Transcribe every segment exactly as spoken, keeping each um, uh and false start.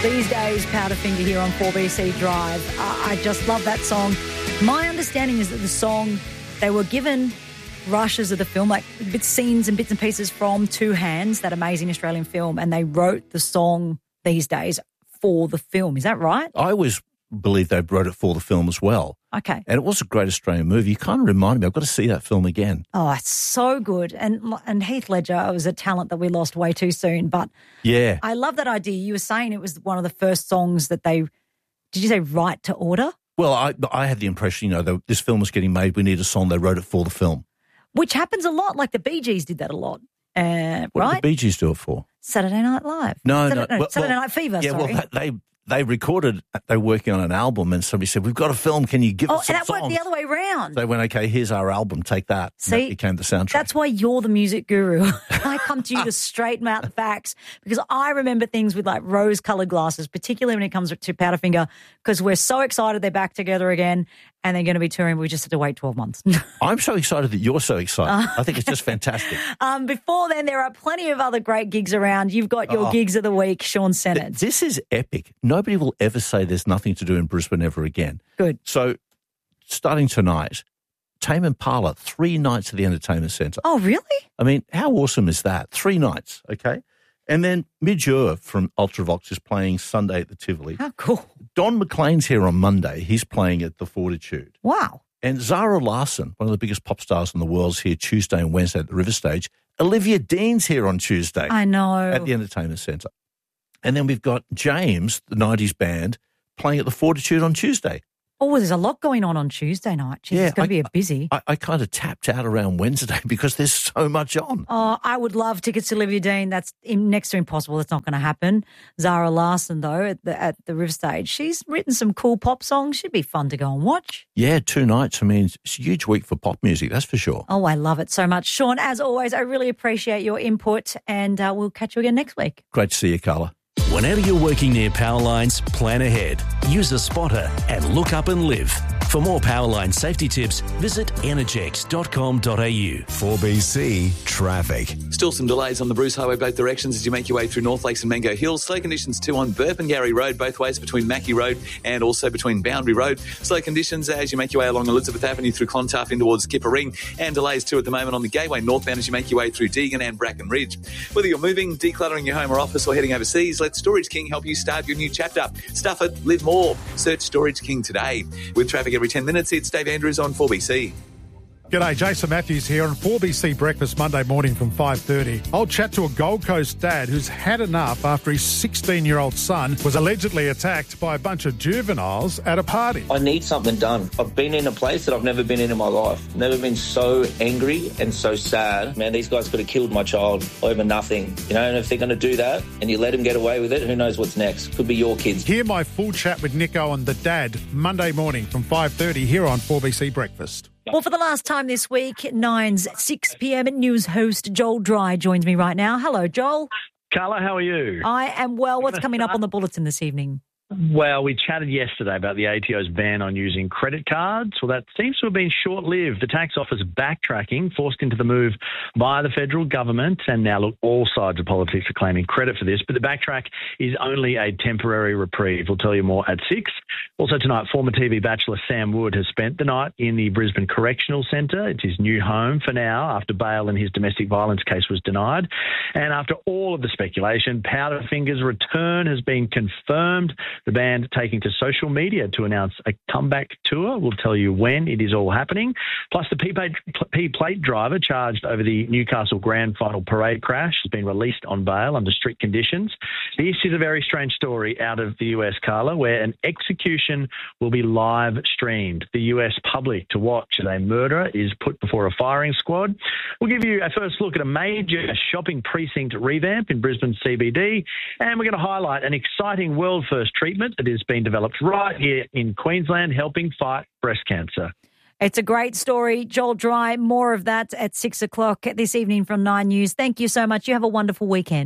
These days, Powderfinger here on four B C Drive. Uh, I just love that song. My understanding is that the song, they were given rushes of the film, like bits, scenes and bits and pieces from Two Hands, that amazing Australian film, and they wrote the song These Days for the film. Is that right? I always believe they wrote it for the film as well. Okay. And it was a great Australian movie. You kind of reminded me, I've got to see that film again. Oh, it's so good. And and Heath Ledger was a talent that we lost way too soon. But yeah, I love that idea. You were saying it was one of the first songs that they, did you say right to order? Well, I I had the impression, you know, that this film was getting made. We need a song. They wrote it for the film. Which happens a lot. Like the Bee Gees did that a lot. Uh, what right? did the Bee Gees do it for? Saturday Night Live. No, Saturday, no. no Well, Saturday well, Night Fever, yeah, sorry. well, they they recorded, they were working on an album and somebody said, we've got a film, can you give oh, us some and that songs? worked the other way round. They went, okay, here's our album, take that. See, and that became the soundtrack. That's why you're the music guru. I come to you to straighten out the facts because I remember things with like rose-coloured glasses, particularly when it comes to Powderfinger, because we're so excited they're back together again and they're going to be touring. We just have to wait twelve months. I'm so excited that you're so excited. Uh, I think it's just fantastic. Um, before then, there are plenty of other great gigs around. You've got your oh, gigs of the week, Sean Sennett. Th- this is epic. Nobody will ever say there's nothing to do in Brisbane ever again. Good. So, starting tonight, Tame Impala, three nights at the Entertainment Centre. Oh, really? I mean, how awesome is that? Three nights, okay? And then Midge Ure from Ultravox is playing Sunday at the Tivoli. How cool. Don McLean's here on Monday. He's playing at the Fortitude. Wow. And Zara Larsson, one of the biggest pop stars in the world, is here Tuesday and Wednesday at the River Stage. Olivia Dean's here on Tuesday. I know. At the Entertainment Centre. And then we've got James, the nineties band, playing at the Fortitude on Tuesday. Oh, there's a lot going on on Tuesday night. Jeez, yeah, it's going to be a busy. I, I kind of tapped out around Wednesday because there's so much on. Oh, I would love tickets to Olivia Dean. That's next to impossible. That's not going to happen. Zara Larsson, though, at the, at the River Stage, she's written some cool pop songs. Should be fun to go and watch. Yeah, two nights. I mean, it's a huge week for pop music, that's for sure. Oh, I love it so much. Sean, as always, I really appreciate your input and uh, we'll catch you again next week. Great to see you, Carla. Whenever you're working near power lines, plan ahead. Use a spotter and look up and live. For more Powerline safety tips, visit energex dot com dot a u. four B C Traffic. Still some delays on the Bruce Highway both directions as you make your way through North Lakes and Mango Hills. Slow conditions too on Burpengary Road, both ways between Mackie Road and also between Boundary Road. Slow conditions as you make your way along Elizabeth Avenue through Clontarf in towards Kipper Ring, and delays too at the moment on the Gateway northbound as you make your way through Deagon and Bracken Ridge. Whether you're moving, decluttering your home or office, or heading overseas, let Storage King help you start your new chapter. Stuff it, live more. Search Storage King today. With traffic every ten minutes, it's Dave Andrews on four B C. G'day, Jason Matthews here on four B C Breakfast Monday morning from five thirty. I'll chat to a Gold Coast dad who's had enough after his sixteen-year-old son was allegedly attacked by a bunch of juveniles at a party. I need something done. I've been in a place that I've never been in in my life. Never been so angry and so sad. Man, these guys could have killed my child over nothing. You know, and if they're going to do that and you let them get away with it, who knows what's next? Could be your kids. Hear my full chat with Nico and the dad Monday morning from five thirty here on four B C Breakfast. Well, for the last time this week, Nine's six p.m. news host Joel Dry joins me right now. Hello, Joel. Carla, how are you? I am well. What's coming up on the bulletin this evening? Well, we chatted yesterday about the A T O's ban on using credit cards. Well, that seems to have been short-lived. The tax office backtracking, forced into the move by the federal government, and now, look, all sides of politics are claiming credit for this. But the backtrack is only a temporary reprieve. We'll tell you more at six. Also tonight, former T V bachelor Sam Wood has spent the night in the Brisbane Correctional Centre. It's his new home for now after bail in his domestic violence case was denied. And after all of the speculation, Powderfinger's return has been confirmed. The band taking to social media to announce a comeback tour. We'll tell you when it is all happening. Plus, the P-plate driver charged over the Newcastle Grand Final parade crash has been released on bail under strict conditions. This is a very strange story out of the U S, Carla, where an execution will be live streamed. The U S public to watch as a murderer is put before a firing squad. We'll give you a first look at a major shopping precinct revamp in Brisbane C B D, and we're going to highlight an exciting world-first treatment that is being developed right here in Queensland, helping fight breast cancer. It's a great story. Joel Dry, more of that at six o'clock this evening from Nine News. Thank you so much. You have a wonderful weekend.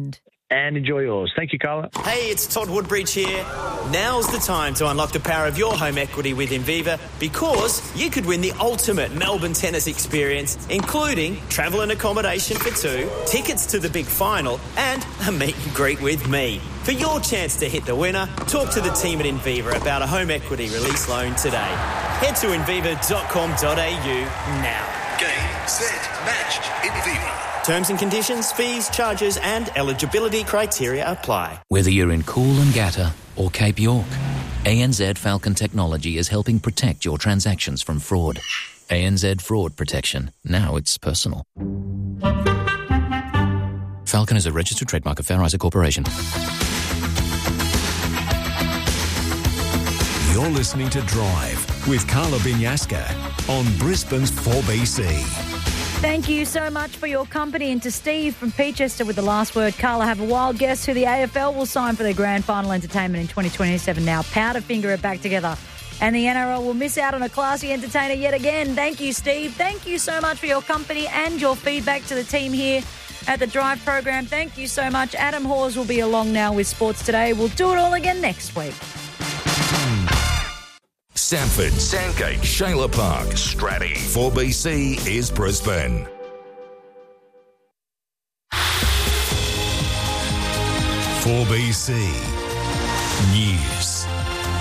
and enjoy yours. Thank you, Carla. Hey, it's Todd Woodbridge here. Now's the time to unlock the power of your home equity with Inviva, because you could win the ultimate Melbourne tennis experience, including travel and accommodation for two, tickets to the big final, and a meet and greet with me. For your chance to hit the winner, talk to the team at Inviva about a home equity release loan today. Head to inviva dot com dot a u now. Game, set, match, Inviva. Terms and conditions, fees, charges and eligibility criteria apply. Whether you're in Coolangatta or Cape York, A N Z Falcon Technology is helping protect your transactions from fraud. A N Z Fraud Protection. Now it's personal. Falcon is a registered trademark of Fair Isaac Corporation. You're listening to Drive with Carla Binyaska on Brisbane's four B C. Thank you so much for your company, and to Steve from Peachester with the last word. Carla, have a wild guess who the A F L will sign for their grand final entertainment in twenty twenty-seven now. Powderfinger are back together, and the N R L will miss out on a classy entertainer yet again. Thank you, Steve. Thank you so much for your company and your feedback to the team here at the Drive program. Thank you so much. Adam Hawes will be along now with Sports Today. We'll do it all again next week. Sanford, Sandgate, Shayla Park, Stratty. four B C is Brisbane. four B C News.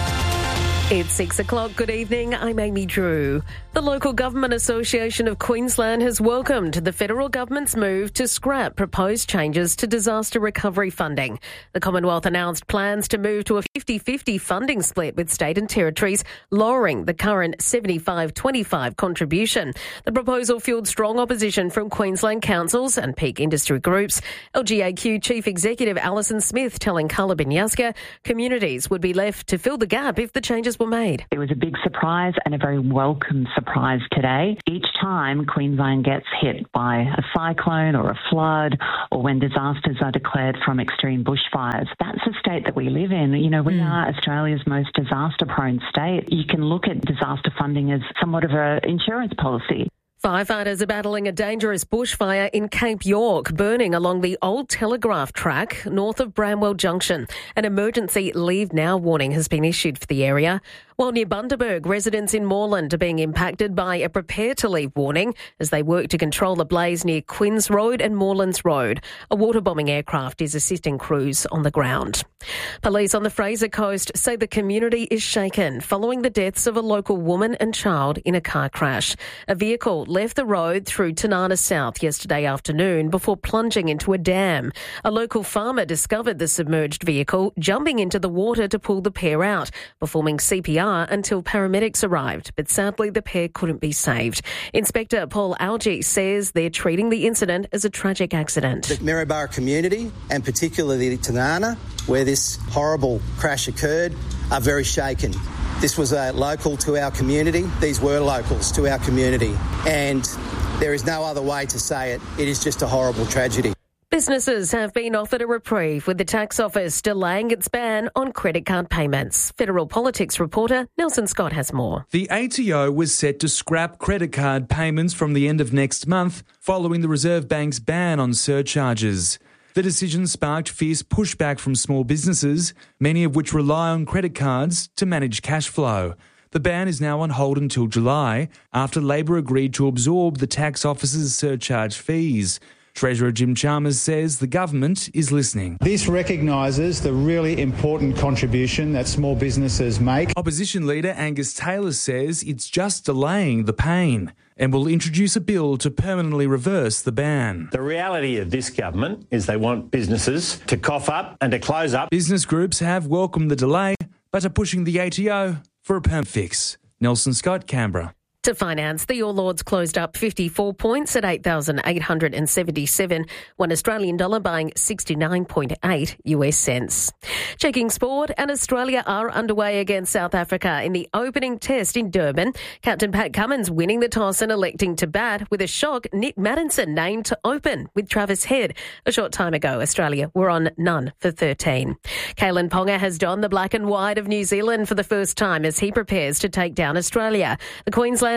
It's six o'clock. Good evening. I'm Amy Drew. The Local Government Association of Queensland has welcomed the federal government's move to scrap proposed changes to disaster recovery funding. The Commonwealth announced plans to move to a fifty-fifty funding split with state and territories, lowering the current seventy-five twenty-five contribution. The proposal fueled strong opposition from Queensland councils and peak industry groups. L G A Q Chief Executive Alison Smith telling Carla Binyaska communities would be left to fill the gap if the changes were made. It was a big surprise and a very welcome surprise today. Each time Queensland gets hit by a cyclone or a flood, or when disasters are declared from extreme bushfires, that's the state that we live in. You know, we mm. are Australia's most disaster-prone state. You can look at disaster funding as somewhat of an insurance policy. Firefighters are battling a dangerous bushfire in Cape York, burning along the old telegraph track north of Bramwell Junction. An emergency leave now warning has been issued for the area. While near Bundaberg, residents in Moreland are being impacted by a prepare to leave warning as they work to control the blaze near Quinns Road and Morelands Road. A waterbombing aircraft is assisting crews on the ground. Police on the Fraser Coast say the community is shaken following the deaths of a local woman and child in a car crash. A vehicle left the road through Tanana South yesterday afternoon before plunging into a dam. A local farmer discovered the submerged vehicle, jumping into the water to pull the pair out, performing C P R until paramedics arrived, but sadly the pair couldn't be saved. Inspector Paul Algie says they're treating the incident as a tragic accident. The Maryborough community, and particularly Tanana, where this horrible crash occurred, are very shaken. This was uh, local to our community. These were locals to our community. And there is no other way to say it. It is just a horrible tragedy. Businesses have been offered a reprieve with the tax office delaying its ban on credit card payments. Federal Politics reporter Nelson Scott has more. The A T O was set to scrap credit card payments from the end of next month following the Reserve Bank's ban on surcharges. The decision sparked fierce pushback from small businesses, many of which rely on credit cards to manage cash flow. The ban is now on hold until July, after Labor agreed to absorb the tax office's surcharge fees. Treasurer Jim Chalmers says the government is listening. This recognises the really important contribution that small businesses make. Opposition leader Angus Taylor says it's just delaying the pain and will introduce a bill to permanently reverse the ban. The reality of this government is they want businesses to cough up and to close up. Business groups have welcomed the delay, but are pushing the A T O for a perm fix. Nelson Scott, Canberra. To finance, the All Ords closed up fifty-four points at eight thousand eight hundred seventy-seven, one Australian dollar buying sixty-nine point eight U S cents. Checking sport, and Australia are underway against South Africa in the opening test in Durban. Captain Pat Cummins winning the toss and electing to bat, with a shock Nick Maddinson named to open with Travis Head. A short time ago, Australia were on none for thirteen. Kalen Ponga has donned the black and white of New Zealand for the first time as he prepares to take down Australia. The Queensland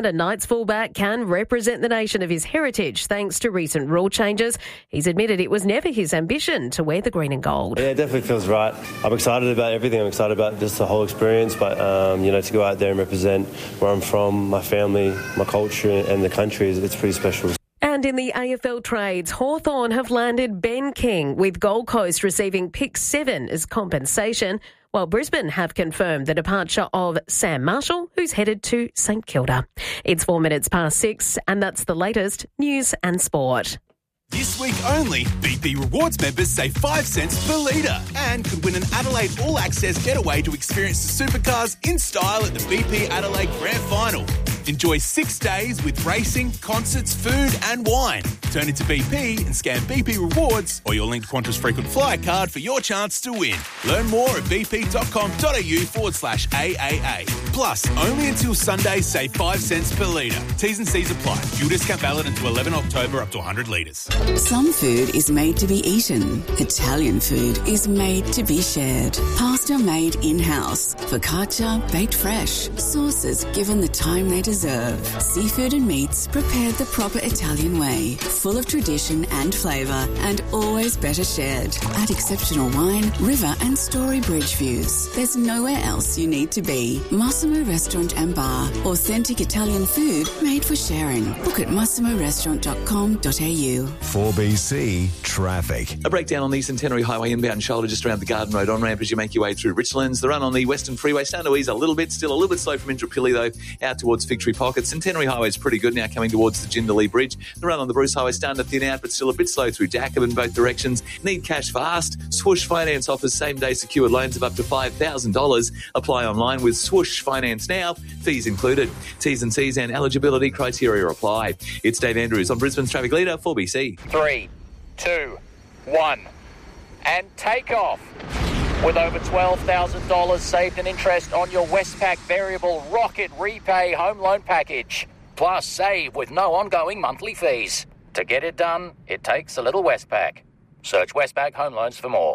Atlanta Knights fullback can represent the nation of his heritage thanks to recent rule changes. He's admitted it was never his ambition to wear the green and gold. Yeah, it definitely feels right. I'm excited about everything. I'm excited about just the whole experience, but, um, you know, to go out there and represent where I'm from, my family, my culture and the country, it's pretty special. And in the A F L trades, Hawthorn have landed Ben King, with Gold Coast receiving pick seven as compensation, while Brisbane have confirmed the departure of Sam Marshall, who's headed to St Kilda. It's four minutes past six, and that's the latest news and sport. This week only, B P Rewards members save five cents per litre and could win an Adelaide All Access getaway to experience the supercars in style at the B P Adelaide Grand Final. Enjoy six days with racing, concerts, food and wine. Turn into B P and scan B P Rewards or your linked Qantas frequent flyer card for your chance to win. Learn more at bp.com.au forward slash AAA. Plus, only until Sunday, save five cents per litre. T's and C's apply. Fuel discount valid until eleven October up to one hundred litres. Some food is made to be eaten. Italian food is made to be shared. Pasta made in-house. Focaccia baked fresh. Sauces given the time they deserve. Seafood and meats prepared the proper Italian way. Full of tradition and flavour and always better shared. At exceptional wine, river and story bridge views. There's nowhere else you need to be. Massimo Restaurant and Bar. Authentic Italian food made for sharing. Book at massimo restaurant dot com dot a u. four B C Traffic. A breakdown on the Centenary Highway inbound shoulder just around the Garden Road on-ramp as you make your way through Richlands. The run on the Western Freeway starting to ease a little bit, still a little bit slow from Indooroopilly though, out towards Fig Tree Pocket. Centenary Highway is pretty good now coming towards the Jindalee Bridge. The run on the Bruce Highway starting to thin out, but still a bit slow through Jacobin in both directions. Need cash fast? Swoosh Finance offers same-day secured loans of up to five thousand dollars. Apply online with Swoosh Finance now. Fees included. T's and C's and eligibility criteria apply. It's Dave Andrews on Brisbane's Traffic Leader, four B C. Three, two, one, and take off. With over twelve thousand dollars saved in interest on your Westpac Variable Rocket Repay Home Loan Package. Plus, save with no ongoing monthly fees. To get it done, it takes a little Westpac. Search Westpac Home Loans for more.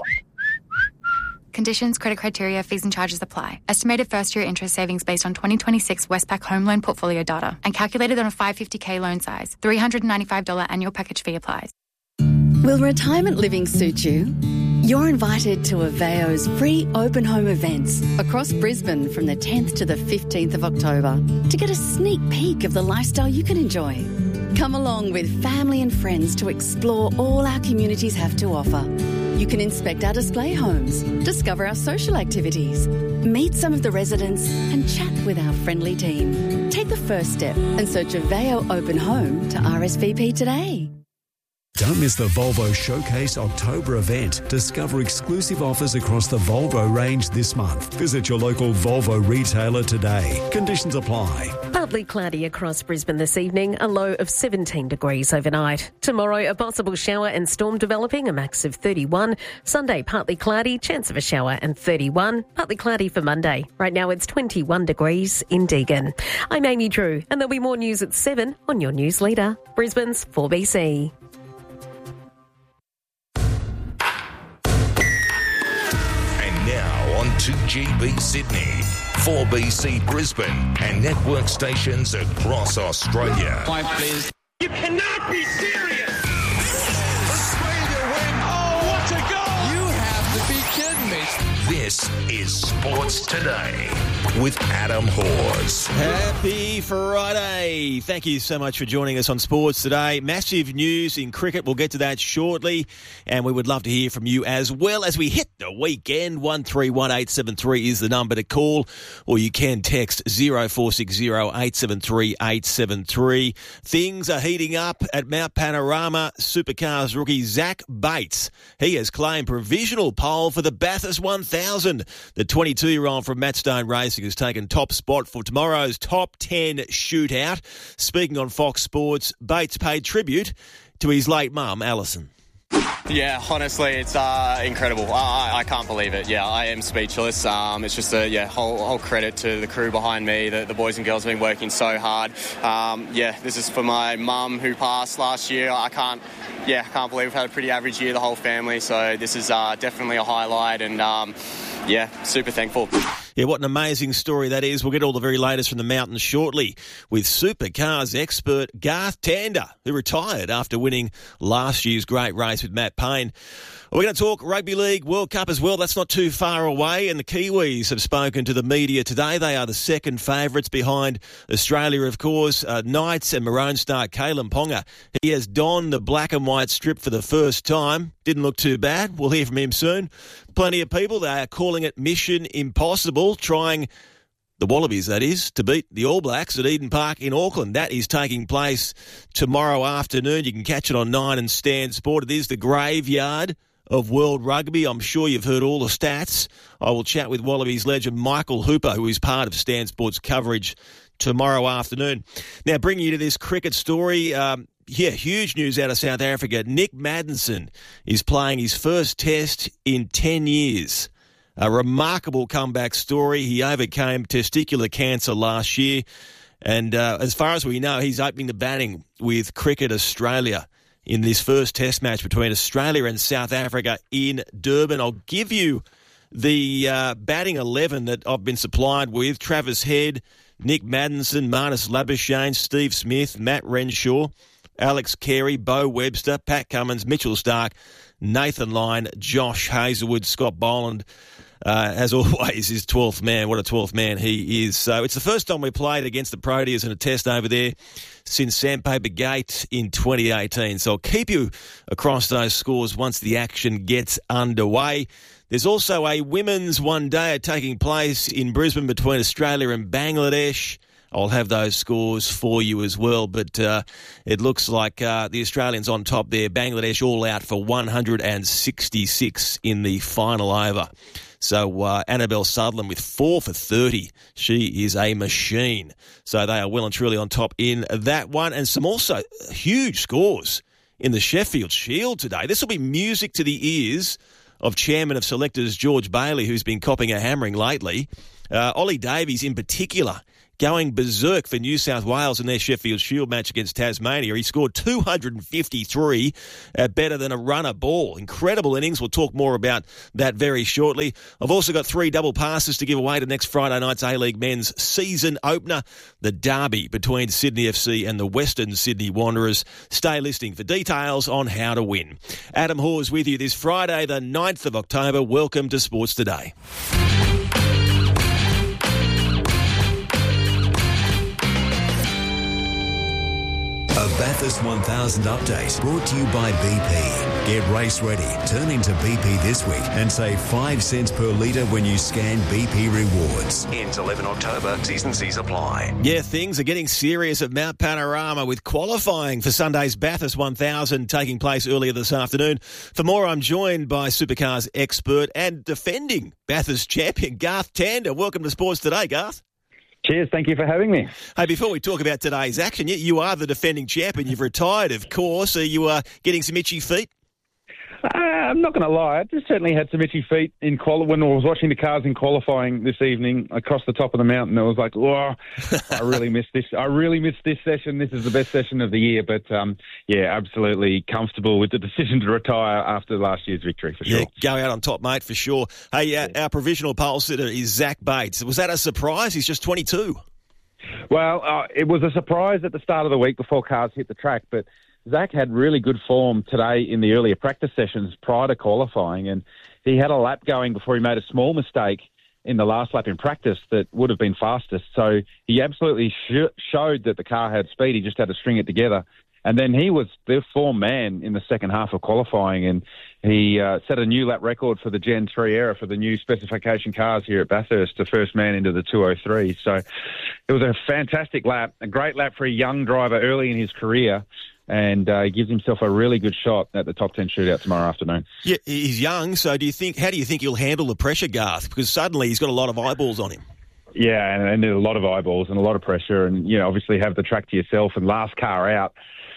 Conditions, credit criteria, fees and charges apply. Estimated first-year interest savings based on twenty twenty-six Westpac Home Loan Portfolio data and calculated on a five hundred fifty thousand loan size. three hundred ninety-five dollars annual package fee applies. Will retirement living suit you? You're invited to Aveo's free open home events across Brisbane from the tenth to the fifteenth of October to get a sneak peek of the lifestyle you can enjoy. Come along with family and friends to explore all our communities have to offer. You can inspect our display homes, discover our social activities, meet some of the residents and chat with our friendly team. Take the first step and search Aveo Open Home to R S V P today. Don't miss the Volvo Showcase October event. Discover exclusive offers across the Volvo range this month. Visit your local Volvo retailer today. Conditions apply. Partly cloudy across Brisbane this evening, a low of seventeen degrees overnight. Tomorrow, a possible shower and storm developing, a max of thirty-one. Sunday, partly cloudy, chance of a shower and thirty-one. Partly cloudy for Monday. Right now, it's twenty-one degrees in Deagon. I'm Amy Drew, and there'll be more news at seven on your news leader, Brisbane's four B C. Now on two G B Sydney, four B C Brisbane and network stations across Australia. Five, please. You cannot be serious! Australia win! Oh, what a goal! You have to be kidding me. This is Sports Today with Adam Hawes. Happy Friday. Thank you so much for joining us on Sports Today. Massive news in cricket. We'll get to that shortly. And we would love to hear from you as well as we hit the weekend. one three one eight seven three is the number to call. Or you can text zero four six zero eight seven three eight seven three. Things are heating up at Mount Panorama. Supercars rookie Zach Bates. He has claimed provisional pole for the Bathurst one thousand. The twenty-two-year-old from Matt Stone Racing has taken top spot for tomorrow's top ten shootout. Speaking on Fox Sports, Bates paid tribute to his late mum, Alison. Yeah, honestly, it's uh, incredible. I, I can't believe it. Yeah, I am speechless. Um, it's just a yeah whole, whole credit to the crew behind me. The, the boys and girls have been working so hard. Um, yeah, this is for my mum who passed last year. I can't, yeah, I can't believe we've had a pretty average year, the whole family. So this is uh, definitely a highlight, and um, yeah, super thankful. Yeah, what an amazing story that is. We'll get all the very latest from the mountains shortly with supercars expert Garth Tander, who retired after winning last year's great race with Matt Payne. We're going to talk Rugby League World Cup as well. That's not too far away, and the Kiwis have spoken to the media today. They are the second favourites behind Australia, of course. Uh, Knights and Maroon star Kalen Ponga. He has donned the black and white strip for the first time. Didn't look too bad. We'll hear from him soon. Plenty of people, they are calling it Mission Impossible, trying the Wallabies, that is, to beat the All Blacks at Eden Park in Auckland. That is taking place tomorrow afternoon. You can catch it on Nine and Stan Sport. It is the graveyard of World Rugby. I'm sure you've heard all the stats. I will chat with Wallabies legend Michael Hooper, who is part of Stan Sports coverage tomorrow afternoon. Now, bringing you to this cricket story, um, yeah, huge news out of South Africa. Nick Maddinson is playing his first test in ten years. A remarkable comeback story. He overcame testicular cancer last year. And uh, as far as we know, he's opening the batting with Cricket Australia in this first test match between Australia and South Africa in Durban. I'll give you the uh, batting eleven that I've been supplied with. Travis Head, Nick Maddinson, Marnus Labuschagne, Steve Smith, Matt Renshaw, Alex Carey, Bo Webster, Pat Cummins, Mitchell Starc, Nathan Lyon, Josh Hazlewood, Scott Boland, uh, as always, his twelfth man. What a twelfth man he is. So it's the first time we played against the Proteas in a test over there since Sandpaper Gate in twenty eighteen. So I'll keep you across those scores once the action gets underway. There's also a women's one-day taking place in Brisbane between Australia and Bangladesh. I'll have those scores for you as well, but uh, it looks like uh, the Australians on top there. Bangladesh all out for one hundred sixty-six in the final over. So uh, Annabelle Sutherland with four for thirty. She is a machine. So they are well and truly on top in that one. And some also huge scores in the Sheffield Shield today. This will be music to the ears of Chairman of Selectors George Bailey, who's been copping a hammering lately. Uh, Ollie Davies in particular going berserk for New South Wales in their Sheffield Shield match against Tasmania. He scored two hundred fifty-three, uh, better than a runner ball. Incredible innings. We'll talk more about that very shortly. I've also got three double passes to give away to next Friday night's A-League men's season opener, the derby between Sydney F C and the Western Sydney Wanderers. Stay listening for details on how to win. Adam Hawes with you this Friday, the ninth of October. Welcome to Sports Today. A Bathurst one thousand update brought to you by B P. Get race ready. Turn into B P this week and save five cents per litre when you scan B P Rewards. Ends eleventh of October. T's and C's apply. Yeah, things are getting serious at Mount Panorama with qualifying for Sunday's Bathurst one thousand taking place earlier this afternoon. For more, I'm joined by Supercars expert and defending Bathurst champion Garth Tander. Welcome to Sports Today, Garth. Cheers, thank you for having me. Hey, before we talk about today's action, you, you are the defending champion. You've retired, of course. Are you uh, getting some itchy feet? Uh, I'm not going to lie. I just certainly had some itchy feet in quali- when I was watching the cars in qualifying this evening across the top of the mountain. I was like, oh, I really missed this. I really missed this session. This is the best session of the year. But, um, yeah, absolutely comfortable with the decision to retire after last year's victory, for sure. Yeah, go out on top, mate, for sure. Hey, uh, our provisional pole sitter is Zach Bates. Was that a surprise? He's just twenty-two. Well, uh, it was a surprise at the start of the week before cars hit the track, but Zach had really good form today in the earlier practice sessions prior to qualifying, and he had a lap going before he made a small mistake in the last lap in practice that would have been fastest. So he absolutely sh- showed that the car had speed. He just had to string it together. And then he was the form man in the second half of qualifying, and he uh, set a new lap record for the Gen three era for the new specification cars here at Bathurst, the first man into the two oh three. So it was a fantastic lap, a great lap for a young driver early in his career, and uh, gives himself a really good shot at the top ten shootout tomorrow afternoon. Yeah, he's young, so do you think? How do you think he'll handle the pressure, Garth? Because suddenly he's got a lot of eyeballs on him. Yeah, and, and there's a lot of eyeballs and a lot of pressure, and you know, obviously have the track to yourself and last car out.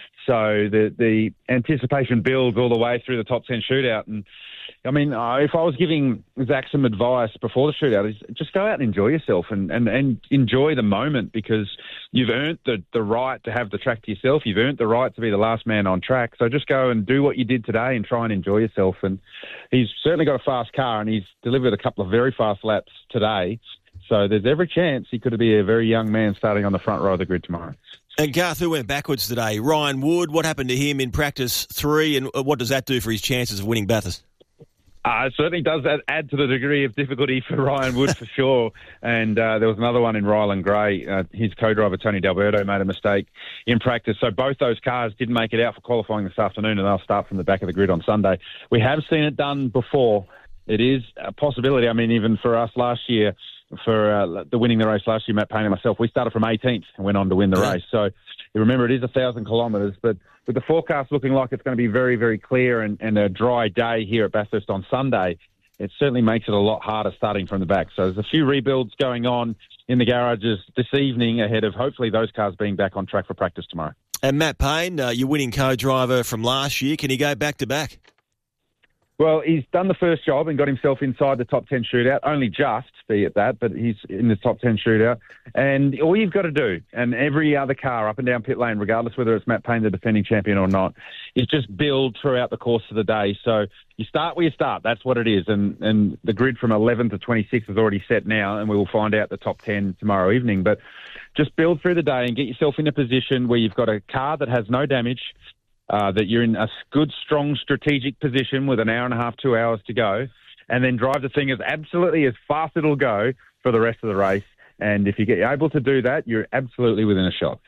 So the the anticipation builds all the way through the top ten shootout. And, I mean, uh, if I was giving Zach some advice before the shootout, is just go out and enjoy yourself and, and, and enjoy the moment, because you've earned the, the right to have the track to yourself. You've earned the right to be the last man on track. So just go and do what you did today and try and enjoy yourself. And he's certainly got a fast car, and he's delivered a couple of very fast laps today. So there's every chance he could be a very young man starting on the front row of the grid tomorrow. And Garth, who went backwards today? Ryan Wood. What happened to him in practice three, and what does that do for his chances of winning Bathurst? Uh, it certainly does add, add to the degree of difficulty for Ryan Wood for sure. And uh, there was another one in Ryland Gray. Uh, his co-driver, Tony D'Alberto, made a mistake in practice. So both those cars didn't make it out for qualifying this afternoon, and they'll start from the back of the grid on Sunday. We have seen it done before. It is a possibility. I mean, even for us last year, for uh, the winning the race last year, Matt Payne and myself, we started from eighteenth and went on to win the yeah. race. So you remember, it is a thousand kilometres, but with the forecast looking like it's going to be very, very clear and, and a dry day here at Bathurst on Sunday, it certainly makes it a lot harder starting from the back. So there's a few rebuilds going on in the garages this evening ahead of hopefully those cars being back on track for practice tomorrow. And Matt Payne, uh, your winning co-driver from last year, can he go back-to-back? Well, he's done the first job and got himself inside the top ten shootout, only just, be it that, but he's in the top ten shootout. And all you've got to do, and every other car up and down pit lane, regardless whether it's Matt Payne, the defending champion or not, is just build throughout the course of the day. So you start where you start. That's what it is. And, and the grid from eleven to twenty-six is already set now, and we will find out the top ten tomorrow evening. But just build through the day and get yourself in a position where you've got a car that has no damage, Uh, that you're in a good, strong, strategic position with an hour and a half, two hours to go, and then drive the thing as absolutely as fast as it'll go for the rest of the race. And if you get able to do that, you're absolutely within a shot.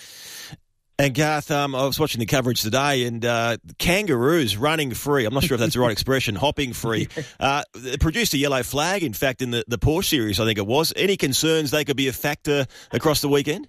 And Garth, um, I was watching the coverage today, and uh, kangaroos running free. I'm not sure if that's the right expression, hopping free. Uh, it produced a yellow flag, in fact, in the, the Porsche series, I think it was. Any concerns they could be a factor across the weekend?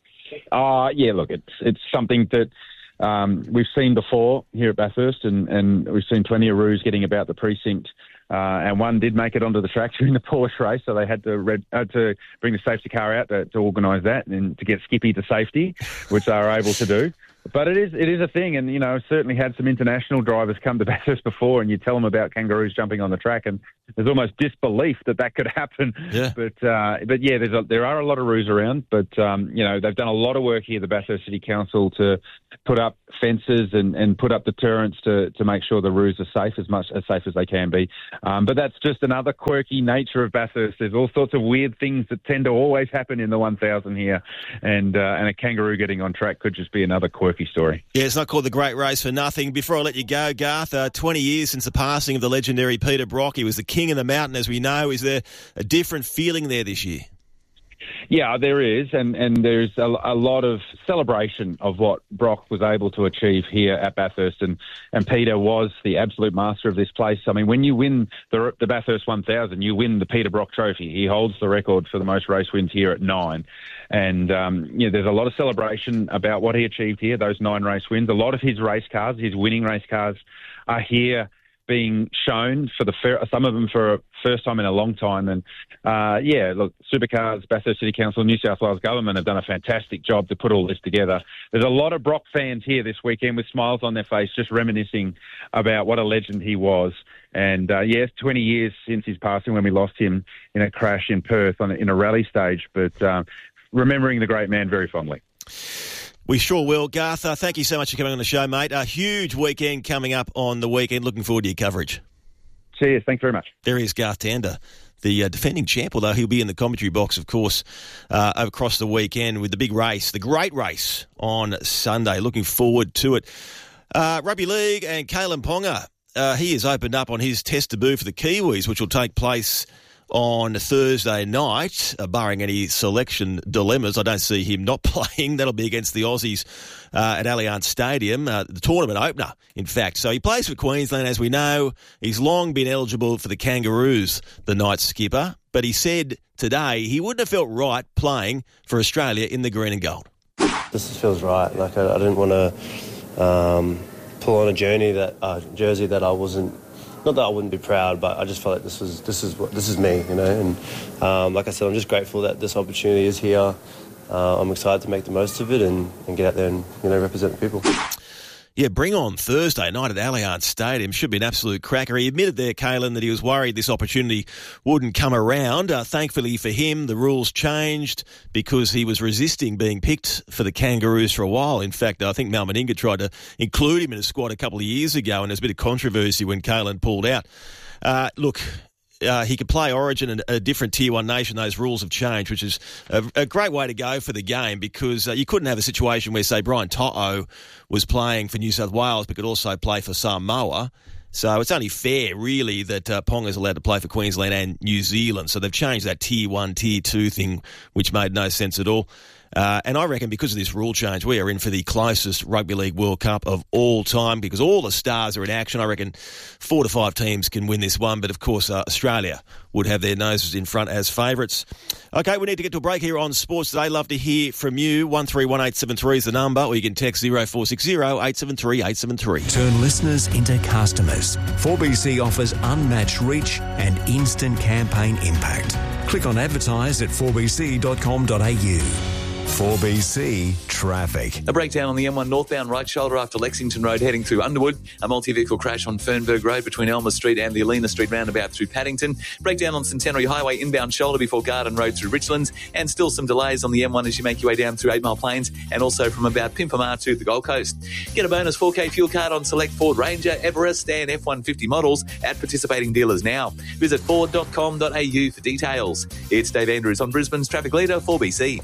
Uh, yeah, look, it's it's something that Um, we've seen before here at Bathurst, and, and we've seen plenty of roos getting about the precinct. Uh, and one did make it onto the track during the Porsche race, so they had to red, uh, to bring the safety car out to, to organise that and to get Skippy to safety, which they were able to do. But it is it is a thing, and, you know, certainly had some international drivers come to Bathurst before, and you tell them about kangaroos jumping on the track, and there's almost disbelief that that could happen. Yeah. But, uh, but yeah, there's a, there are a lot of roos around, but, um, you know, they've done a lot of work here, the Bathurst City Council, to put up fences and, and put up deterrents to, to make sure the roos are safe, as much as safe as they can be. Um, but that's just another quirky nature of Bathurst. There's all sorts of weird things that tend to always happen in the one thousand here, and uh, and a kangaroo getting on track could just be another quirky story. Yeah, it's not called the Great Race for nothing. Before I let you go, Garth, uh, twenty years since the passing of the legendary Peter Brock. He was the king of the mountain, as we know. Is there a different feeling there this year? Yeah, there is, and, and there's a, a lot of celebration of what Brock was able to achieve here at Bathurst, and, and Peter was the absolute master of this place. I mean, when you win the, the Bathurst one thousand, you win the Peter Brock Trophy. He holds the record for the most race wins here at nine, and um, you know, there's a lot of celebration about what he achieved here, those nine race wins. A lot of his race cars, his winning race cars, are here being shown for the fir- some of them for a first time in a long time. And uh, yeah, look, Supercars, Bathurst City Council, New South Wales Government have done a fantastic job to put all this together. There's a lot of Brock fans here this weekend with smiles on their face, just reminiscing about what a legend he was. And uh, yes, twenty years since his passing when we lost him in a crash in Perth on a, in a rally stage, but uh, remembering the great man very fondly. We sure will. Garth, uh, thank you so much for coming on the show, mate. A huge weekend coming up on the weekend. Looking forward to your coverage. Cheers. Thanks very much. There is Garth Tander, the uh, defending champ, although he'll be in the commentary box, of course, uh, across the weekend with the big race, the great race on Sunday. Looking forward to it. Uh, Rugby League and Kalen Ponga, uh, he has opened up on his test debut for the Kiwis, which will take place on Thursday night, uh, barring any selection dilemmas. I don't see him not playing. That'll be against the Aussies uh, at Allianz Stadium, uh, the tournament opener, in fact. So he plays for Queensland, as we know. He's long been eligible for the Kangaroos, the night skipper. But he said today he wouldn't have felt right playing for Australia in the green and gold. This just feels right. Like I, I didn't want to um, pull on a journey that uh, jersey that I wasn't. Not that I wouldn't be proud, but I just felt like this was this is what this is me, you know. And um, like I said, I'm just grateful that this opportunity is here. Uh, I'm excited to make the most of it and, and get out there and, you know, represent the people. Yeah, bring on Thursday night at Allianz Stadium. Should be an absolute cracker. He admitted there, Kalen, that he was worried this opportunity wouldn't come around. Uh, thankfully for him, the rules changed because he was resisting being picked for the Kangaroos for a while. In fact, I think Mal Meninga tried to include him in his squad a couple of years ago, and there's a bit of controversy when Kalen pulled out. Uh, look, uh, he could play Origin in a different Tier one nation. Those rules have changed, which is a, a great way to go for the game because uh, you couldn't have a situation where, say, Brian To'o was playing for New South Wales but could also play for Samoa. So it's only fair, really, that uh, Ponga's allowed to play for Queensland and New Zealand. So they've changed that Tier one, Tier two thing, which made no sense at all. Uh, and I reckon because of this rule change, we are in for the closest Rugby League World Cup of all time because all the stars are in action. I reckon four to five teams can win this one, but of course uh, Australia would have their noses in front as favourites. Okay, we need to get to a break here on Sports Today. Love to hear from you. one three one eight seven three is the number, or you can text zero four six zero eight seven three eight seven three. Turn listeners into customers. four B C offers unmatched reach and instant campaign impact. Click on advertise at four b c dot com dot a u. four B C traffic. A breakdown on the M one northbound right shoulder after Lexington Road heading through Underwood. A multi-vehicle crash on Fernberg Road between Elmer Street and the Alina Street roundabout through Paddington. Breakdown on Centenary Highway inbound shoulder before Garden Road through Richlands. And still some delays on the M one as you make your way down through Eight Mile Plains and also from about Pimpamar to the Gold Coast. Get a bonus four K fuel card on select Ford Ranger, Everest and F one fifty models at participating dealers now. Visit ford dot com dot a u for details. It's Dave Andrews on Brisbane's traffic leader, four B C.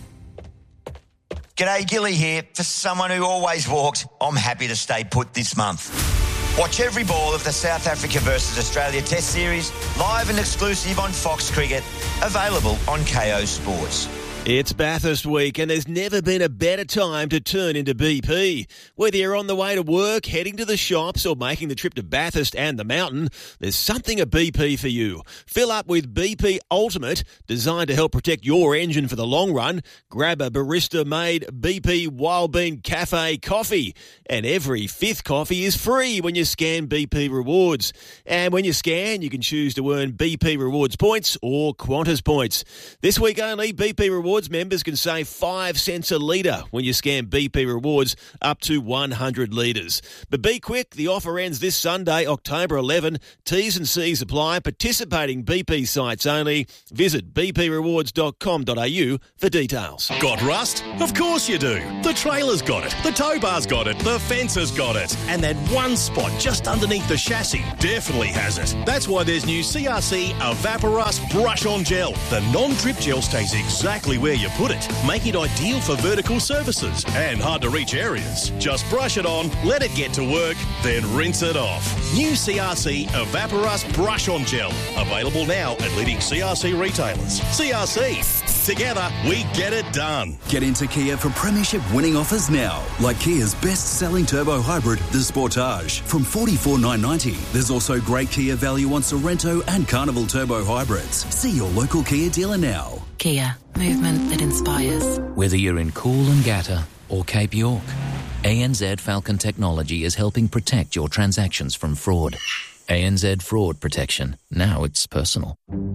G'day, Gilly here. For someone who always walked, I'm happy to stay put this month. Watch every ball of the South Africa versus Australia Test Series, live and exclusive on Fox Cricket, available on K O Sports. It's Bathurst week and there's never been a better time to turn into B P. Whether you're on the way to work, heading to the shops or making the trip to Bathurst and the mountain, there's something at B P for you. Fill up with B P Ultimate, designed to help protect your engine for the long run. Grab a barista-made B P Wild Bean Cafe coffee. And every fifth coffee is free when you scan B P Rewards. And when you scan, you can choose to earn B P Rewards points or Qantas points. This week only, B P Rewards members can save five cents a litre when you scan B P Rewards up to one hundred litres. But be quick, the offer ends this Sunday, October eleventh. T's and C's apply. Participating B P sites only. Visit b p rewards dot com dot a u for details. Got rust? Of course you do. The trailer's got it. The tow bar's got it. The fence has got it. And that one spot just underneath the chassis definitely has it. That's why there's new C R C Evaporust Brush On Gel. The non-drip gel stays exactly where you put it, make it ideal for vertical surfaces and hard to reach areas. Just brush it on, let it get to work, then rinse it off. New C R C Evaporust Brush On Gel, available now at leading C R C retailers. C R C, together we get it done. Get into Kia for premiership winning offers now, like Kia's best-selling turbo hybrid, the Sportage, from forty-four thousand nine hundred ninety dollars. There's also great Kia value on Sorrento and Carnival turbo hybrids. See your local Kia dealer now. Kia, movement that inspires. Whether you're in Coolangatta or Cape York, A N Z Falcon Technology is helping protect your transactions from fraud. A N Z Fraud Protection. Now it's personal.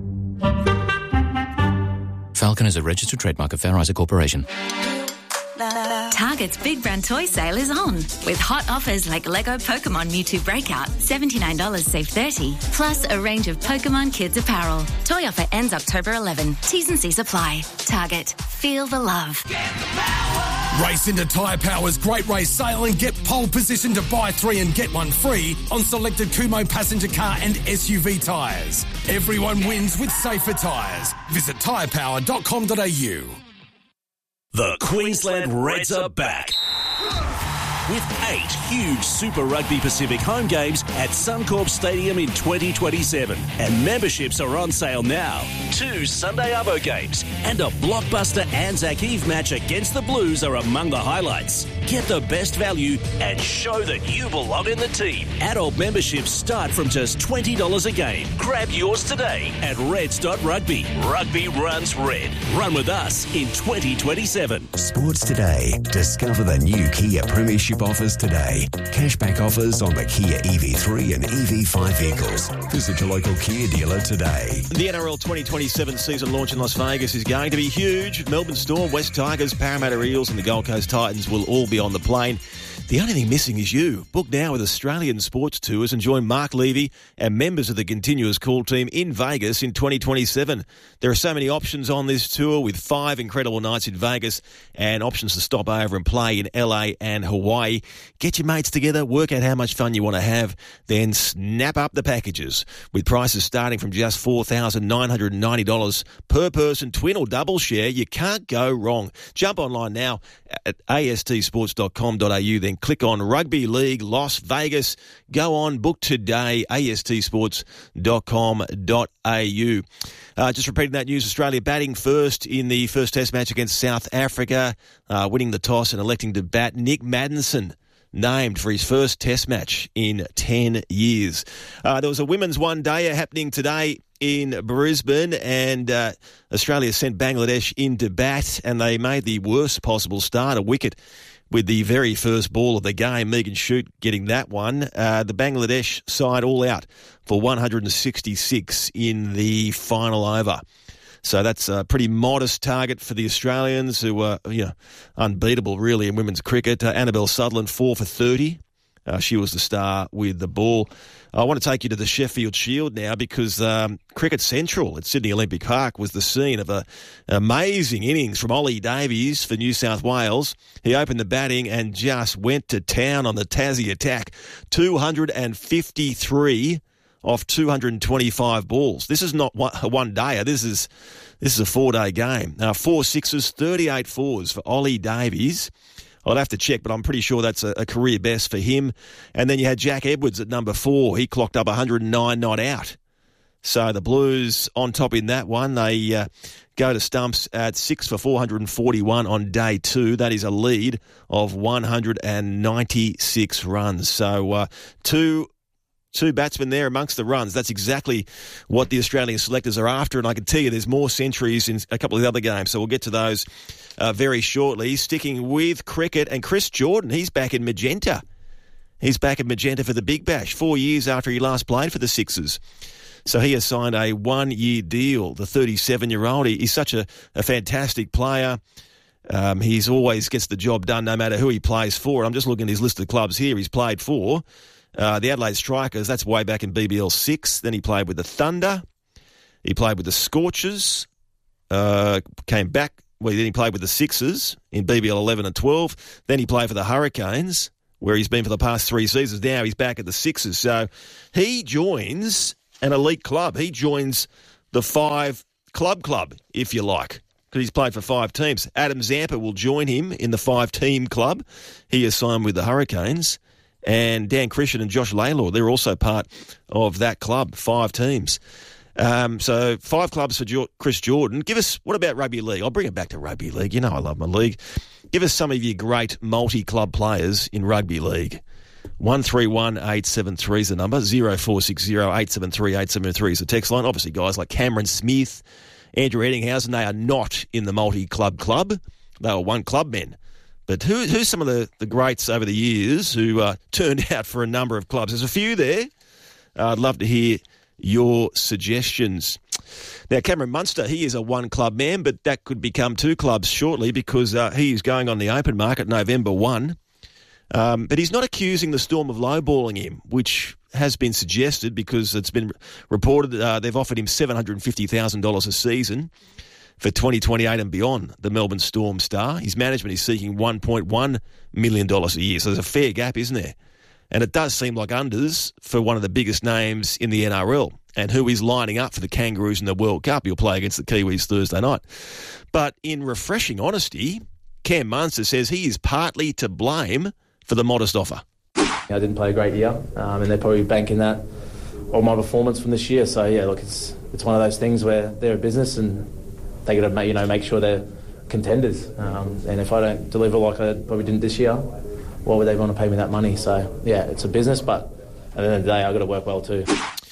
Falcon is a registered trademark of Fair Isaac Corporation. Target's Big Brand Toy Sale is on, with hot offers like Lego Pokemon Mewtwo Breakout, seventy-nine dollars save thirty dollars, plus a range of Pokemon Kids apparel. Toy offer ends October eleventh. T's and C's apply. Target. Feel the love. Race into Tyre Power's Great Race Sale and get pole position to buy three and get one free on selected Kumho passenger car and S U V tyres. Everyone wins with safer tyres. Visit tyre power dot com dot a u. The Queensland Reds are back. With eight huge Super Rugby Pacific home games at Suncorp Stadium in twenty twenty-seven. And memberships are on sale now. Two Sunday Arvo games and a blockbuster Anzac Eve match against the Blues are among the highlights. Get the best value and show that you belong in the team. Adult memberships start from just twenty dollars a game. Grab yours today at reds dot rugby. Rugby runs red. Run with us in twenty twenty-seven. Sports Today. Discover the new Kia Premiership offers today. Cashback offers on the Kia E V three and E V five vehicles. Visit your local Kia dealer today. The N R L twenty twenty-seven season launch in Las Vegas is going to be huge. Melbourne Storm, West Tigers, Parramatta Eels and the Gold Coast Titans will all be be on the plane. The only thing missing is you. Book now with Australian Sports Tours and join Mark Levy and members of the Continuous Call team in Vegas in twenty twenty-seven. There are so many options on this tour with five incredible nights in Vegas and options to stop over and play in L A and Hawaii. Get your mates together, work out how much fun you want to have, then snap up the packages with prices starting from just four thousand nine hundred ninety dollars per person, twin or double share. You can't go wrong. Jump online now at a s t sports dot com dot a u, then click on Rugby League Las Vegas. Go on, book today, a s t sports dot com dot a u. Uh, just repeating that news, Australia batting first in the first Test match against South Africa, uh, winning the toss and electing to bat. Nick Maddinson named for his first Test match in ten years. Uh, there was a women's one-dayer happening today in Brisbane, and uh, Australia sent Bangladesh into bat, and they made the worst possible start, a wicket with the very first ball of the game. Megan Shute getting that one. Uh, the Bangladesh side all out for one hundred sixty-six in the final over. So that's a pretty modest target for the Australians, who are, you know, unbeatable really in women's cricket. Uh, Annabelle Sutherland, four for thirty. Uh, she was the star with the ball. I want to take you to the Sheffield Shield now because um, Cricket Central at Sydney Olympic Park was the scene of a, an amazing innings from Ollie Davies for New South Wales. He opened the batting and just went to town on the Tassie attack. two hundred fifty-three off two hundred twenty-five balls. This is not a one-dayer. This is this is a four-day game. Now, four sixes, thirty-eight fours for Ollie Davies. I'd have to check, but I'm pretty sure that's a, a career best for him. And then you had Jack Edwards at number four. He clocked up one hundred nine not out. So the Blues on top in that one. They uh, go to stumps at six for four hundred forty-one on day two. That is a lead of one hundred ninety-six runs. So uh, two... Two batsmen there amongst the runs. That's exactly what the Australian selectors are after, and I can tell you there's more centuries in a couple of the other games, so we'll get to those uh, very shortly. Sticking with cricket, and Chris Jordan, he's back in Magenta. He's back in Magenta for the Big Bash, four years after he last played for the Sixers. So he has signed a one-year deal, the thirty-seven-year-old. He, he's such a, a fantastic player. Um, he's always gets the job done no matter who he plays for. I'm just looking at his list of clubs here he's played for. Uh, the Adelaide Strikers, that's way back in B B L six. Then he played with the Thunder. He played with the Scorchers. Uh, came back. Well, then he played with the Sixers in B B L eleven and twelve. Then he played for the Hurricanes, where he's been for the past three seasons. Now he's back at the Sixers. So he joins an elite club. He joins the five club club, if you like, because he's played for five teams. Adam Zampa will join him in the five-team club. He has signed with the Hurricanes. And Dan Christian and Josh Laylor, they're also part of that club, five teams. Um, so five clubs for jo- Chris Jordan. Give us, what about rugby league? I'll bring it back to rugby league. You know I love my league. Give us some of your great multi-club players in rugby league. one three one eight seven three is the number. zero four six zero eight seven three eight seven three is the text line. Obviously, guys like Cameron Smith, Andrew Eddinghausen, they are not in the multi-club club. They are one-club men. But who, who's some of the, the greats over the years who uh, turned out for a number of clubs? There's a few there. Uh, I'd love to hear your suggestions. Now, Cameron Munster, he is a one-club man, but that could become two clubs shortly because uh, he is going on the open market November first. Um, but he's not accusing the Storm of lowballing him, which has been suggested because it's been reported uh, they've offered him seven hundred fifty thousand dollars a season for twenty twenty-eight and beyond, the Melbourne Storm star. His management is seeking one point one million dollars a year, so there's a fair gap, isn't there? And it does seem like unders for one of the biggest names in the N R L, and who is lining up for the Kangaroos in the World Cup. He'll play against the Kiwis Thursday night. But in refreshing honesty, Cam Munster says he is partly to blame for the modest offer. I didn't play a great year, um, and they're probably banking that on my performance from this year. So, yeah, look, it's it's one of those things where they're a business and they got to, you know, make sure they're contenders. Um, and if I don't deliver like I probably didn't this year, why would they want to pay me that money? So, yeah, it's a business, but at the end of the day, I've got to work well too.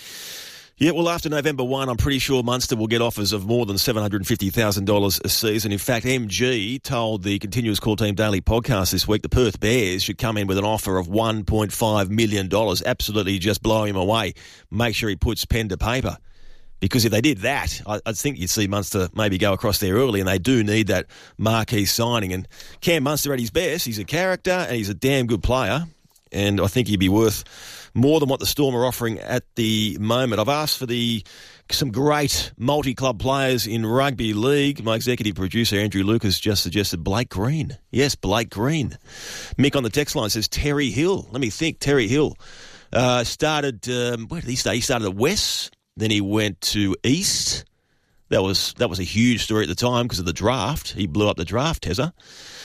Yeah, well, after November first, I'm pretty sure Munster will get offers of more than seven hundred fifty thousand dollars a season. In fact, M G told the Continuous Call Team Daily podcast this week the Perth Bears should come in with an offer of one point five million dollars. Absolutely just blow him away. Make sure he puts pen to paper. Because if they did that, I, I think you'd see Munster maybe go across there early, and they do need that marquee signing. And Cam Munster at his best, he's a character and he's a damn good player, and I think he'd be worth more than what the Storm are offering at the moment. I've asked for the some great multi-club players in rugby league. My executive producer, Andrew Lucas, just suggested Blake Green. Yes, Blake Green. Mick on the text line says Terry Hill. Let me think. Terry Hill uh, started, um, where did he start? He started at West. Then he went to East. That was that was a huge story at the time because of the draft. He blew up the draft, Tezza.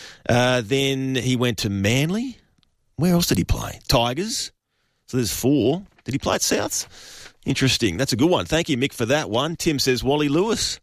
Uh, then he went to Manly. Where else did he play? Tigers. So there's four. Did he play at Souths? Interesting. That's a good one. Thank you, Mick, for that one. Tim says Wally Lewis.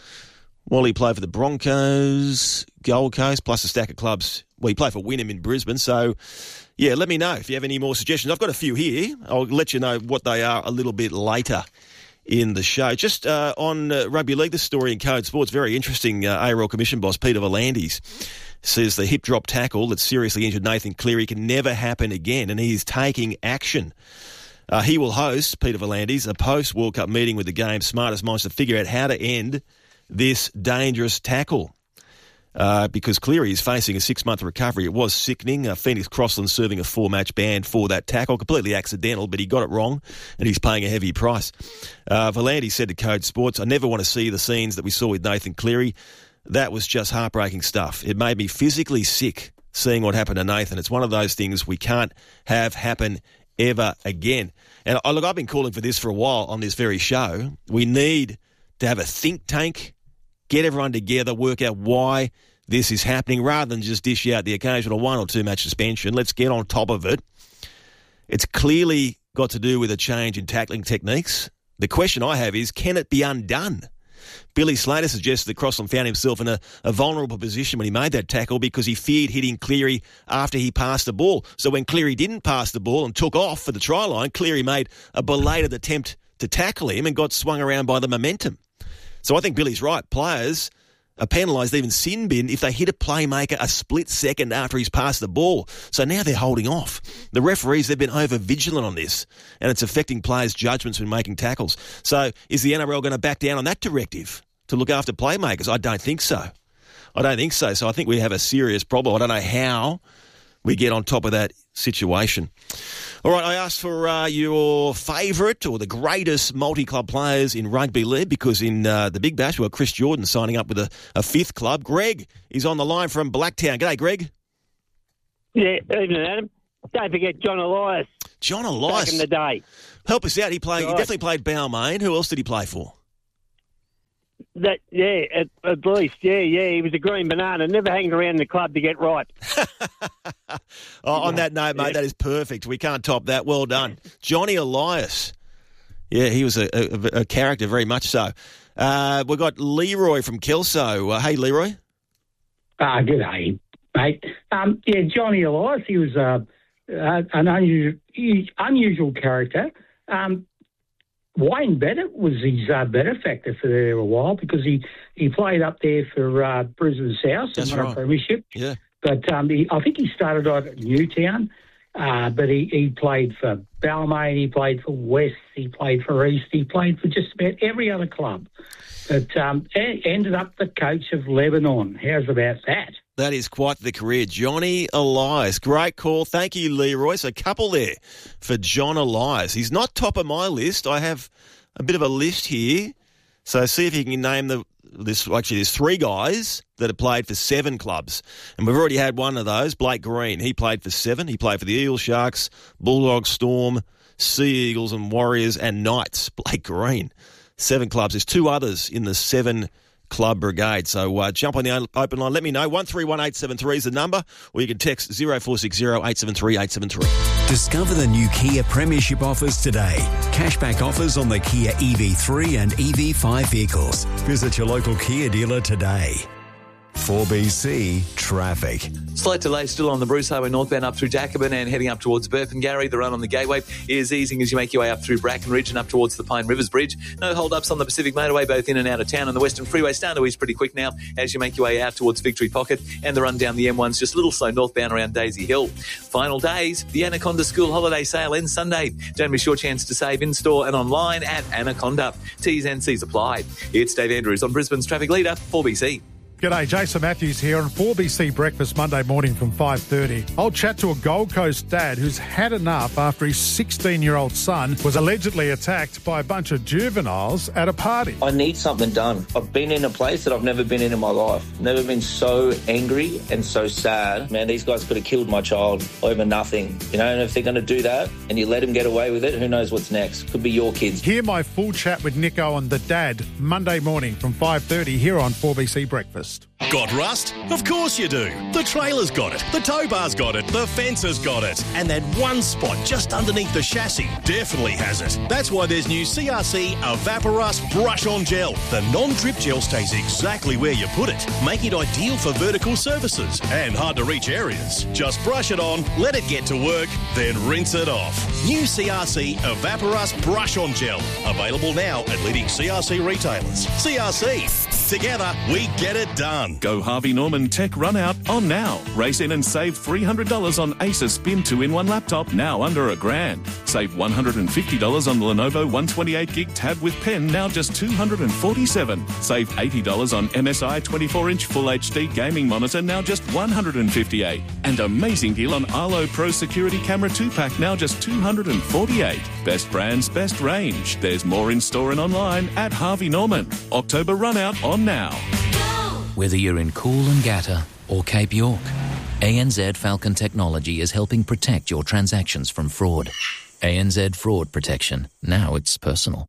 Wally played for the Broncos, Gold Coast, plus a stack of clubs. Well, he played for Wynnum in Brisbane. So, yeah, let me know if you have any more suggestions. I've got a few here. I'll let you know what they are a little bit later in the show. Just uh, on uh, Rugby League, this story in Code Sports, very interesting. Uh, A R L Commission boss Peter Volandis says the hip drop tackle that seriously injured Nathan Cleary can never happen again, and he is taking action. Uh, he will host, Peter Volandis, a post-World Cup meeting with the game's smartest minds to figure out how to end this dangerous tackle. Uh, because Cleary is facing a six-month recovery. It was sickening. Uh, Phoenix Crossland serving a four-match ban for that tackle. Completely accidental, but he got it wrong, and he's paying a heavy price. Uh, Volandis said to Code Sports, I never want to see the scenes that we saw with Nathan Cleary. That was just heartbreaking stuff. It made me physically sick seeing what happened to Nathan. It's one of those things we can't have happen ever again. And oh, look, I've been calling for this for a while on this very show. We need to have a think tank, get everyone together, work out why this is happening, rather than just dish out the occasional one or two match suspension. Let's get on top of it. It's clearly got to do with a change in tackling techniques. The question I have is, can it be undone? Billy Slater suggests that Crossland found himself in a, a vulnerable position when he made that tackle because he feared hitting Cleary after he passed the ball. So when Cleary didn't pass the ball and took off for the try line, Cleary made a belated attempt to tackle him and got swung around by the momentum. So I think Billy's right. Players are penalised, even sin bin, if they hit a playmaker a split second after he's passed the ball. So now they're holding off. The referees, they've been over-vigilant on this, and it's affecting players' judgments when making tackles. So is the N R L going to back down on that directive to look after playmakers? I don't think so. I don't think so. So I think we have a serious problem. I don't know how we get on top of that situation. All right, I asked for uh, your favourite or the greatest multi-club players in rugby league because in uh, the Big Bash, we've got Chris Jordan signing up with a, a fifth club. Greg is on the line from Blacktown. G'day, Greg. Yeah, evening, Adam. Don't forget John Elias. John Elias. Back in the day. Help us out. He played. Right. He definitely played Balmain. Who else did he play for? That yeah, at, at least yeah, yeah. He was a green banana. Never hanging around the club to get right. Oh, on that note, mate, yeah. That is perfect. We can't top that. Well done, Johnny Elias. Yeah, he was a, a, a character, very much so. Uh, we've got Leroy from Kelso. Uh, hey, Leroy. Ah, uh, good day, mate. Um, yeah, Johnny Elias. He was uh, uh, an unusual, unusual character. Um, Wayne Bennett was his uh, benefactor for there a while because he, he played up there for uh, Brisbane South and won a premiership. Yeah. But um, he, I think he started out at Newtown, uh, but he, he played for Balmain, he played for West, he played for East, he played for just about every other club. But um, ended up the coach of Lebanon. How's about that? That is quite the career. Johnny Elias. Great call. Thank you, Leroy. So a couple there for John Elias. He's not top of my list. I have a bit of a list here. So see if you can name the this. Actually, there's three guys that have played for seven clubs. And we've already had one of those, Blake Green. He played for seven. He played for the Eels, Sharks, Bulldogs, Storm, Sea Eagles and Warriors and Knights. Blake Green. Seven clubs. There's two others in the seven club brigade. So uh, jump on the open line. Let me know. one three one eight seven three is the number, or you can text zero four six zero eight seven three eight seven three. Discover the new Kia Premiership offers today. Cashback offers on the Kia E V three and E V five vehicles. Visit your local Kia dealer today. four B C Traffic. Slight delay still on the Bruce Highway northbound up through Jacobin and heading up towards Burpengary. The run on the Gateway is easing as you make your way up through Brackenridge and up towards the Pine Rivers Bridge. No hold-ups on the Pacific Motorway, both in and out of town. And the Western Freeway starting to ease pretty quick now as you make your way out towards Victory Pocket. And the run down the M one's just a little slow northbound around Daisy Hill. Final days, the Anaconda School Holiday Sale ends Sunday. Don't miss your chance to save in-store and online at Anaconda. T's and C's apply. It's Dave Andrews on Brisbane's Traffic Leader, four B C. G'day, Jason Matthews here on four B C Breakfast Monday morning from five thirty. I'll chat to a Gold Coast dad who's had enough after his sixteen-year-old son was allegedly attacked by a bunch of juveniles at a party. I need something done. I've been in a place that I've never been in in my life. Never been so angry and so sad. Man, these guys could have killed my child over nothing. You know, and if they're going to do that and you let them get away with it, who knows what's next? Could be your kids. Hear my full chat with Nico on The Dad Monday morning from five thirty here on four B C Breakfast. Got rust? Of course you do. The trailer's got it. The tow bar's got it. The fence has got it. And that one spot just underneath the chassis definitely has it. That's why there's new C R C Evaporust Brush On Gel. The non-drip gel stays exactly where you put it, making it ideal for vertical surfaces and hard-to-reach areas. Just brush it on, let it get to work, then rinse it off. New C R C Evaporust Brush On Gel. Available now at leading C R C retailers. C R C. Together, we get it done. Go Harvey Norman Tech Run Out on now. Race in and save three hundred dollars on Asus Spin two in one laptop, now under a grand. Save one hundred fifty dollars on the Lenovo one twenty-eight gig tab with pen, now just two hundred forty-seven dollars. Save eighty dollars on M S I twenty-four inch Full H D gaming monitor, now just one hundred fifty-eight dollars. And amazing deal on Arlo Pro Security Camera two pack, now just two hundred forty-eight dollars. Best brands, best range. There's more in store and online at Harvey Norman. October Run Out on now. Whether you're in Coolangatta or Cape York, A N Z Falcon Technology is helping protect your transactions from fraud. A N Z Fraud Protection. Now it's personal.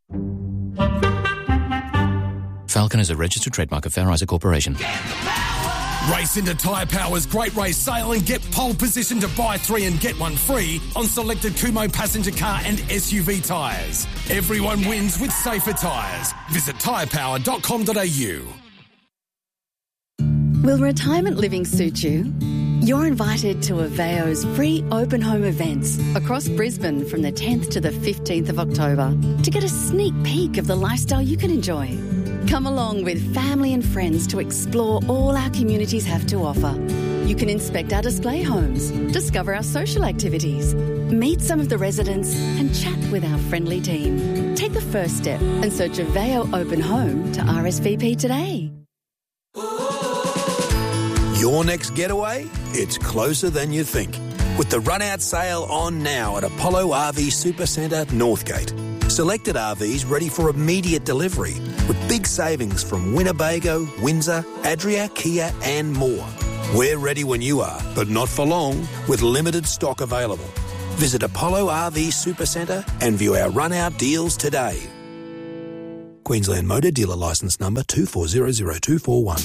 Falcon is a registered trademark of Fair Isaac Corporation. Race into Tyre Power's Great Race Sale and get pole position to buy three and get one free on selected Kumo passenger car and S U V tyres. Everyone wins with safer tyres. Visit tyre power dot com dot a u. Will retirement living suit you? You're invited to Aveo's free open home events across Brisbane from the tenth to the fifteenth of October to get a sneak peek of the lifestyle you can enjoy. Come along with family and friends to explore all our communities have to offer. You can inspect our display homes, discover our social activities, meet some of the residents and chat with our friendly team. Take the first step and search Aveo Open Home to R S V P today. Your next getaway? It's closer than you think. With the run-out sale on now at Apollo R V Supercentre Northgate. Selected R Vs ready for immediate delivery with big savings from Winnebago, Windsor, Adria, Kia and more. We're ready when you are, but not for long, with limited stock available. Visit Apollo R V Supercentre and view our run-out deals today. Queensland Motor Dealer Licence Number two four zero zero two four one.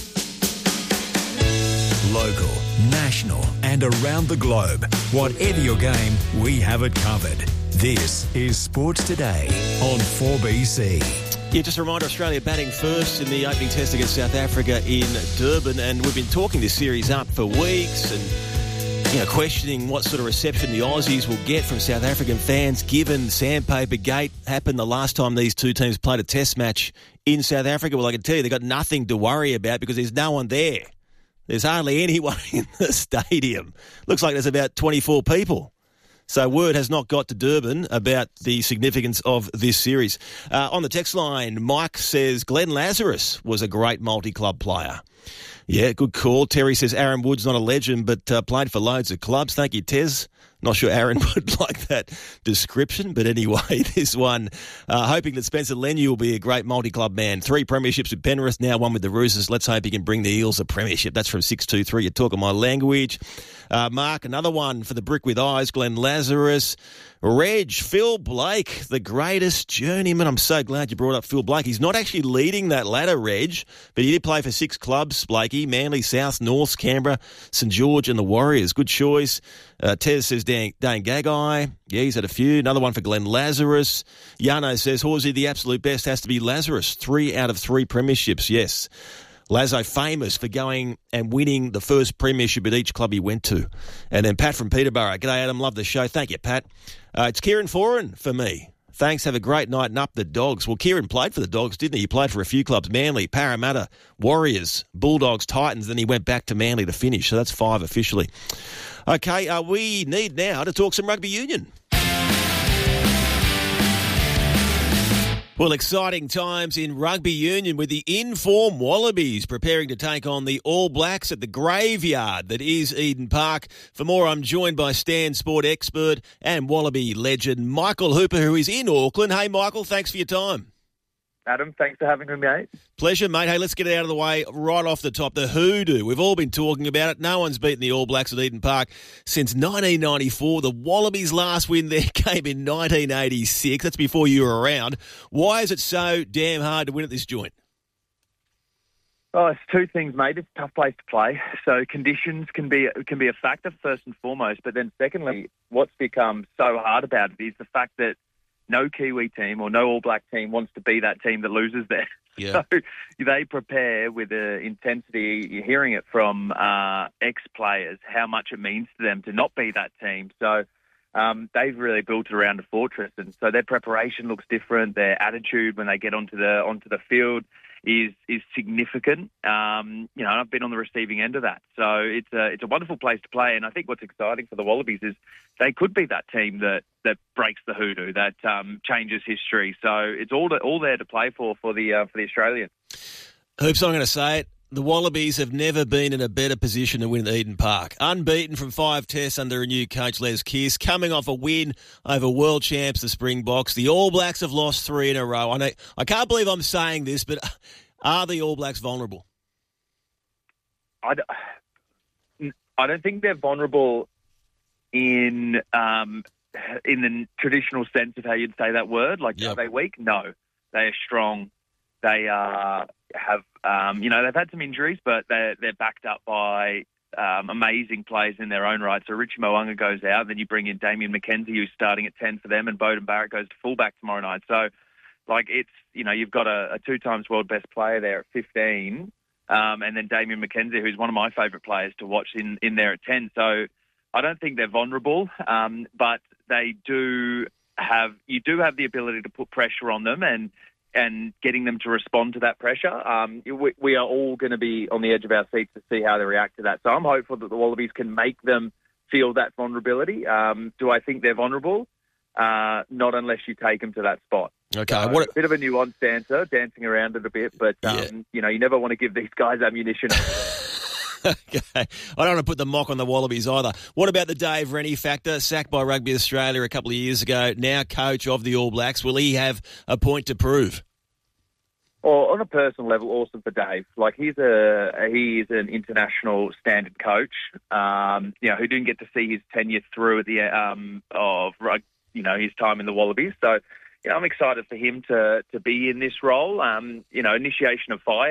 Local, national and around the globe. Whatever your game, we have it covered. This is Sports Today on four B C. Yeah, just a reminder, Australia batting first in the opening test against South Africa in Durban, and we've been talking this series up for weeks and, you know, questioning what sort of reception the Aussies will get from South African fans given Sandpaper Gate happened the last time these two teams played a test match in South Africa. Well, I can tell you they've got nothing to worry about because there's no one there. There's hardly anyone in the stadium. Looks like there's about twenty-four people. So word has not got to Durban about the significance of this series. Uh, on the text line, Mike says Glenn Lazarus was a great multi-club player. Yeah, good call. Terry says Aaron Wood's not a legend, but uh, played for loads of clubs. Thank you, Tez. Not sure Aaron would like that description, but anyway, this one, uh, hoping that Spencer Leniu will be a great multi-club man. Three premierships with Penrith, now one with the Roosters. Let's hope he can bring the Eels a premiership. That's from six two three. You're talking my language. Uh, Mark, another one for the Brick with Eyes, Glenn Lazarus. Reg, Phil Blake, the greatest journeyman. I'm so glad you brought up Phil Blake. He's not actually leading that ladder, Reg, but he did play for six clubs, Blakey, Manly, South, North, Canberra, St George and the Warriors. Good choice. Uh, Tez says Dane, Dane Gagai. Yeah, he's had a few. Another one for Glenn Lazarus. Yano says, Horsey, the absolute best has to be Lazarus. Three out of three premierships, yes. Lazo famous for going and winning the first premiership at each club he went to. And then Pat from Peterborough. G'day, Adam. Love the show. Thank you, Pat. Uh, it's Kieran Foran for me. Thanks. Have a great night and up the Dogs. Well, Kieran played for the Dogs, didn't he? He played for a few clubs, Manly, Parramatta, Warriors, Bulldogs, Titans. Then he went back to Manly to finish. So that's five officially. Okay, uh, we need now to talk some rugby union. Well, exciting times in rugby union with the in-form Wallabies preparing to take on the All Blacks at the graveyard that is Eden Park. For more, I'm joined by Stan Sport expert and Wallaby legend Michael Hooper, who is in Auckland. Hey, Michael, thanks for your time. Adam, thanks for having me, mate. Pleasure, mate. Hey, let's get it out of the way right off the top. The hoodoo. We've all been talking about it. No one's beaten the All Blacks at Eden Park since nineteen ninety-four. The Wallabies' last win there came in nineteen eighty-six. That's before you were around. Why is it so damn hard to win at this joint? Oh, it's two things, mate. It's a tough place to play. So conditions can be can be a factor, first and foremost. But then secondly, what's become so hard about it is the fact that no Kiwi team or no All Black team wants to be that team that loses there. Yeah. So they prepare with the intensity. You're hearing it from uh, ex-players, how much it means to them to not be that team. So um, they've really built it around a fortress. And so their preparation looks different. Their attitude when they get onto the onto the field is is significant. Um, you know, I've been on the receiving end of that. So it's a, it's a wonderful place to play. And I think what's exciting for the Wallabies is they could be that team that, that breaks the hoodoo, that um, changes history. So it's all to, all there to play for for the uh, for the Australians. Hoops, I'm going to say it. The Wallabies have never been in a better position to win at Eden Park. Unbeaten from five tests under a new coach, Les Kiss, coming off a win over world champs, the Springboks. The All Blacks have lost three in a row. I know, I can't believe I'm saying this, but are the All Blacks vulnerable? I don't, I don't think they're vulnerable in um, in the traditional sense of how you'd say that word. Like, yep. Are they weak? No. They are strong. They uh, have, um, you know, they've had some injuries, but they're, they're backed up by um, amazing players in their own right. So Richie Mo'unga goes out, and then you bring in Damien McKenzie, who's starting at ten for them, and Beauden Barrett goes to fullback tomorrow night. So, like, it's, you know, you've got a, a two times world best player there at fifteen, um, and then Damien McKenzie, who's one of my favourite players to watch in, in there at ten. So I don't think they're vulnerable, um, but they do have, you do have the ability to put pressure on them, and and getting them to respond to that pressure. Um, we, we are all going to be on the edge of our seats to see how they react to that. So I'm hopeful that the Wallabies can make them feel that vulnerability. Um, do I think they're vulnerable? Uh, not unless you take them to that spot. Okay. So, what... A bit of a nuanced answer, dancing around it a bit, but, um, yeah. you know, you never want to give these guys ammunition. Okay. I don't want to put the mock on the Wallabies either. What about the Dave Rennie factor? Sacked by Rugby Australia a couple of years ago, now coach of the All Blacks. Will he have a point to prove? Well, on a personal level, awesome for Dave. Like, he's a he is an international standard coach, um, you know, who didn't get to see his tenure through at the um, of you know his time in the Wallabies. So, you know, I'm excited for him to to be in this role. Um, you know, initiation of fire.